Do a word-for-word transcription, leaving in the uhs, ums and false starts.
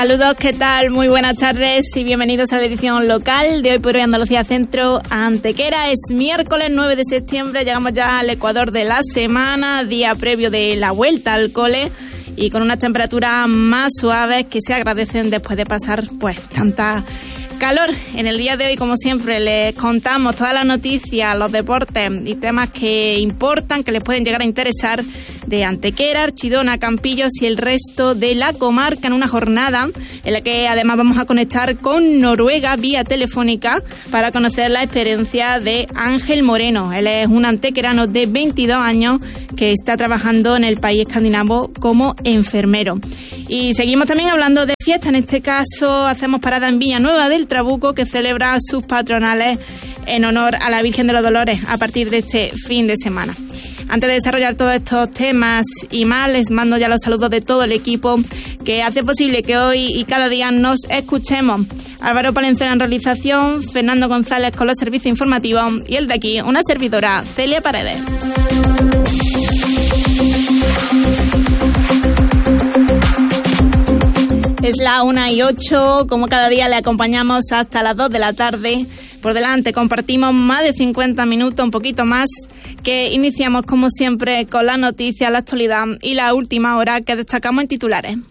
Saludos, ¿qué tal? Muy buenas tardes y bienvenidos a la edición local de Hoy por Hoy Andalucía Centro Antequera. Es miércoles nueve de septiembre, llegamos ya al ecuador de la semana, día previo de la vuelta al cole y con unas temperaturas más suaves que se agradecen después de pasar pues tanta calor. En el día de hoy, como siempre, les contamos todas las noticias, los deportes y temas que importan, que les pueden llegar a interesar de Antequera, Archidona, Campillos y el resto de la comarca en una jornada en la que además vamos a conectar con Noruega vía telefónica para conocer la experiencia de Ángel Moreno. Él es un antequerano de veintidós años que está trabajando en el país escandinavo como enfermero. Y seguimos también hablando de fiesta. En este caso hacemos parada en Villanueva del Trabuco, que celebra sus patronales en honor a la Virgen de los Dolores a partir de este fin de semana. Antes de desarrollar todos estos temas y más, les mando ya los saludos de todo el equipo que hace posible que hoy y cada día nos escuchemos. Álvaro Palencera en realización, Fernando González con los servicios informativos y el de aquí, una servidora, Celia Paredes. Es la una y ocho, como cada día le acompañamos hasta las dos de la tarde. Por delante compartimos más de cincuenta minutos, un poquito más, que iniciamos como siempre con las noticias, la actualidad y la última hora que destacamos en titulares.